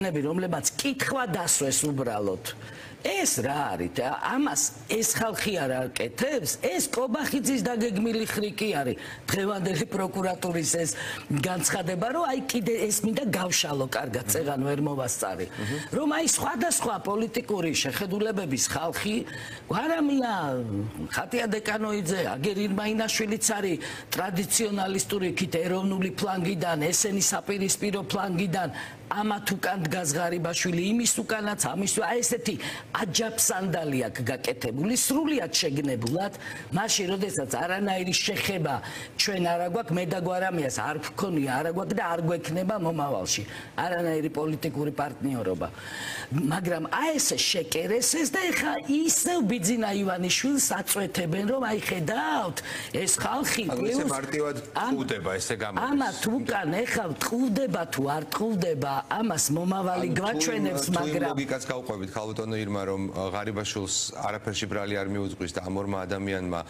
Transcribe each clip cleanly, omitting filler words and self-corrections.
რომლებაც კითხვა დასვეს უბრალოდ. ეს რა არის? ამას ეს ხალხი არ აკეთებს, ეს კობახიძის დაგეგმილი ხრიკი არის. დღევანდელი პროკურატურის ეს განცხადება, რომ აი კიდე ეს მინდა გავშალო კარგად, წეღან ვერ მოვასწარი. რომ აი სხვადასხვა პოლიტიკური შეხედულებების ხალხი, გვარამია, ხატია დეკანოიძე, აგერ ირმაინაშვილიც არის ტრადიციონალისტური იქით ეროვნული ფლანგიდან, ესენი საპირისპირო ფლანგიდან ამათ უკან დგას ღარიბაშვილი, იმის უკანაც, ამის აი ესეთი აჯაფსანდალი აქვს გაკეთებული, სრულიად შეგნებულად, მაშინ როდესაც არანაირი შეხება ჩვენ არ აგვაქვს, მე და გვარამიას არ გქონია, არ აგვაქვს და არ გვექნება მომავალში არანაირი პოლიტიკური პარტნიორობა. მაგრამ აი ესე შეკერესეს და ეხა ისევ ბიძინა ივანიშვილს აწვეთებენ, რომ აი ხედავთ, ეს ხალხი პლუს მარტივად ტყუდება ესე გამოდის. ამათ უკან ეხა ტყუდება თუ არ ტყუდება ამას მომავალი გვაჩვენებს, მაგრამ ლოგიკას გავყვებით ხალბატონო ირმა, რომ ღარიბაშვილს არაფერში ბრალი არ მიუძღვის და ამ ორმა ადამიანმა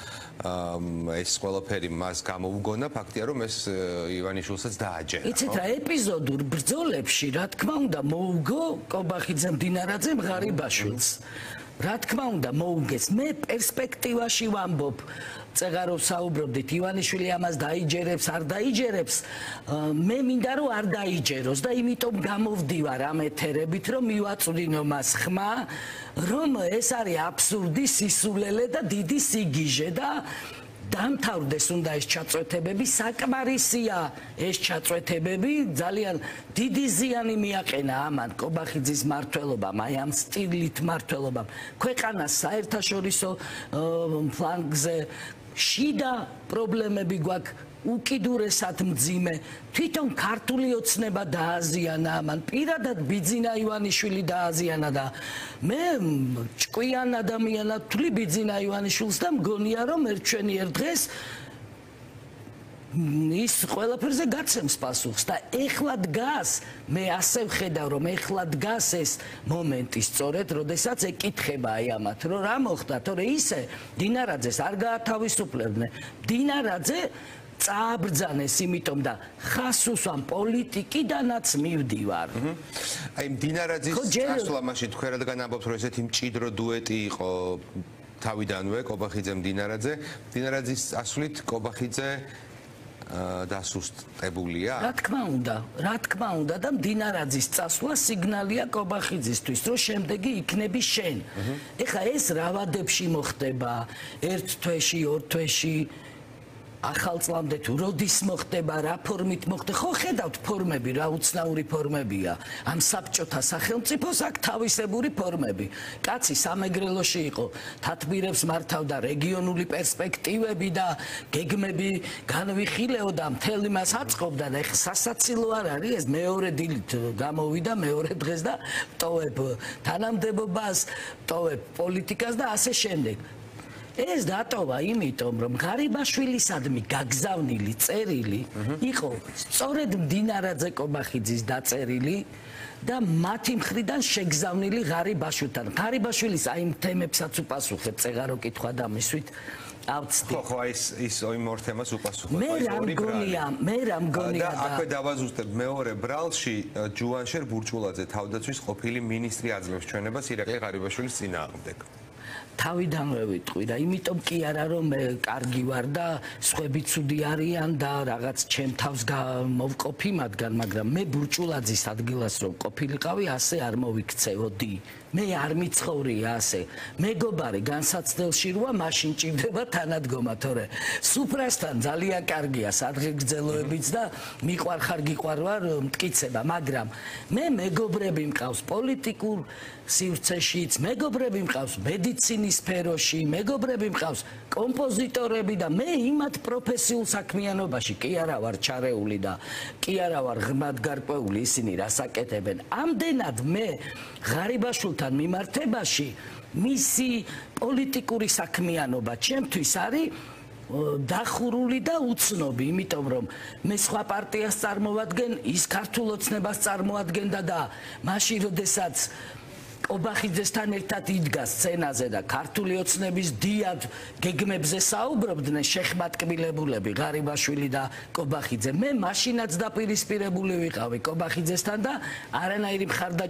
ეს ყველაფერი მას გამოუგონა, ფაქტია რომ ეს ივანიშვილსაც დააჯერა. იცით რა, ეპიზოდურ ბრძოლებში რა თქმა უნდა მოუგო კობახიძემ დინარაძემ ღარიბაშვილს. რა თქმა უნდა მოუგეს, მე პერსპექტივაში ვამბობ, წეღარო საუბრობდით, ივანიშვილი ამას დაიჯერებს, არ დაიჯერებს, მე მინდა რომ არ დაიჯეროს და იმიტომ გამოვდივარ ამ ეთერებით, რომ მივაწვდინო მას ხმა, რომ ეს არის აბსურდი, სისულელე და დიდი სიგიჟე და დამთავრდეს უნდა ეს ჩაწვეთებები, საკმარისია ეს ჩაწვეთებები, ძალიან დიდი ზიანი მიაყენა ამან კობახიძის მმართველობამ, აი ამ სტილით მმართველობამ, ქვეყანას საერთაშორისო ფლანგზე შიდა პრობლემები გვაქვს, უკიდურესად მძიმე, თვითონ ქართული ოცნება დააზიანა ამან, პირადად ბიძინა ივანიშვილი დააზიანა და მე ჭკვიან ადამიანად ვთვლი ბიძინა ივანიშვილს და მგონია რომ ჩვენი ერთ დღეს ის ყველაფერზე გაცემს პასუხს და ეხლა დგას, მე ასე ვხედავ რომ ეხლა დგას ეს მომენტი სწორედ, როდესაც ეკითხება აი ამათ, რომ რა მოხდა, თორე ისე დინარაძეს არ გაათავისუფლებდნენ. დინარაძე წააბრძანეს იმიტომ და ხას უსვამ პოლიტიკიდანაც მივდივარ. აი დინარაძის წასვლა მაშინ თქვენ რადგან ამბობთ რომ ესეთი მჭიდრო დუეტი იყო თავიდანვე კობახიძემ დინარაძე, დინარაძის წასვლით კობახიძე დასუსტებულია? რა თქმა უნდა და დინარაძის წასვლა სიგნალია კობახიძისთვის, რომ შემდეგი იქნები შენ. ეხლა ეს რა ვადებში მოხდება, ერთ თვეში, ორ თვეში ახალ წლამდე თუ როდის მოხდება, რა ფორმით მოხდება, ხო ხედავთ ფორმები, რა უცნაური ფორმებია. ამ საბჭოთა სახელმწიფოს აქ თავისებური ფორმები. კაცი სამეგრელოში იყო, თათბირებს მართავდა, რეგიონული პერსპექტივები და გეგმები განვიხილეოდა, მთელი მას აწყობდა და ეხლა სასაცილო არ არის ეს მეორე დილით გამოვიდა მეორე დღეს და ტოვებ თანამდებობას, ტოვებ პოლიტიკას და ასე შემდეგ. ეს დატოვა იმიტომ, რომ ღარიბაშვილისადმი გაგზავნილი წერილი იყო სწორედ დინარაძე კობახიძის დაწერილი და მათი მხრიდან შეგზავნილი ღარიბაშვილთან. ღარიბაშვილის აი თემებსაც უპასუხებ, წეღარო კითხვა დამისვით. ხო, ის იმ ორ თემას უპასუხებ. მე რა მგონია და აქვე დავაზუსტებ მეორე ბრალში ჯუანშერ ბურჭულაძე თავდაცვის ყოფილი მინისტრი აძლევს ჩვენებას ირაკლი ღარიბაშვილის წინააღმდეგ. თავიდანვე ვიტყვი და იმიტომ კი არა რომ მე კარგი ვარ და სხვები ცუდი არიან და რაღაც ჩემ თავს მოვყოფი მათგან, მაგრამ მე ბურჭულაძის ადგილას რომ ყოფილიყავი, ასე არ მოვიქცევოდი. მე არ მიცხოვრია ასე. მეგობარი განსაცდელში როა, მაშინ ჭირდება თანადგომა, თორე სუფრასთან ძალიან კარგია სადღეგრძელოებიც და მიყვარხარ გიყვარვარ მტკიცება, მაგრამ მე მეგობრები მყავს პოლიტიკურ სივრცეშიც, მეგობრები მყავს მედიცინის სფეროში, მეგობრები მყავს კომპოზიტორები და მე იმათ პროფესიულ საქმიანობაში კი არა ვარ ჩარეული და კი არა ვარ ღრმად გარკვეული ისინი რას აკეთებენ. ამდენად მე ღარიბაშვილთან მიმართებაში მისი პოლიტიკური საქმიანობა ჩემთვის არის დახურული და უცნობი, იმიტომ რომ მე სხვა პარტიას წარმოვადგენ, ის ქართულ ოცნებას წარმოადგენდა და მაშინ როდესაც კობახიძესთან ერთად იდგა სცენაზე და ქართული ოცნების დიად გეგმებზე საუბრობდნენ შეხმატკბილებულები ღარიბაშვილი და კობახიძე. მე მაშინაც დაპირისპირებული ვიყავი კობახიძესთან და არანაირი მხარდაჭერა